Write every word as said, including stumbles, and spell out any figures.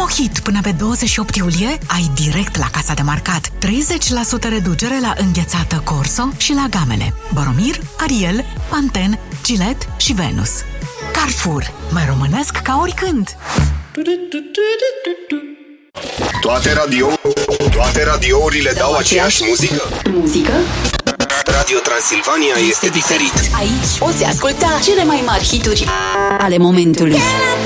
Mohit, până pe douăzeci și opt iulie ai direct la casa de marcat treizeci la sută reducere la înghețată Corso și la gamele Boromir, Ariel, Pantene, Gillette și Venus. Carrefour, mai românesc ca oricând. Toate radio, toate radiourile dau aceeași muzică. Muzică? Radio Transilvania este diferit. Aici poți asculta cele mai mari hituri ale momentului.